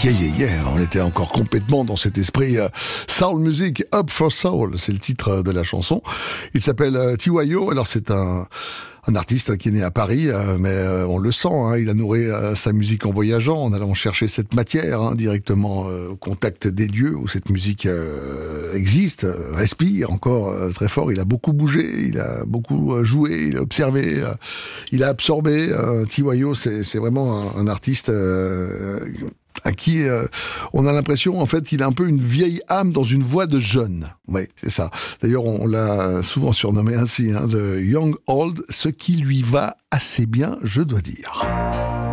On était encore complètement dans cet esprit soul music, Up for Soul, c'est le titre de la chanson. Il s'appelle T.Y.O. Alors c'est un artiste qui est né à Paris, mais on le sent, hein, il a nourri sa musique en voyageant, en allant chercher cette matière directement au contact des lieux où cette musique existe, respire encore très fort. Il a beaucoup bougé, il a beaucoup joué, il a observé, il a absorbé. T.Y.O. c'est vraiment un artiste à qui on a l'impression, en fait, il a un peu une vieille âme dans une voix de jeune. Oui, c'est ça. D'ailleurs, on l'a souvent surnommé ainsi, The Young Old, ce qui lui va assez bien, je dois dire.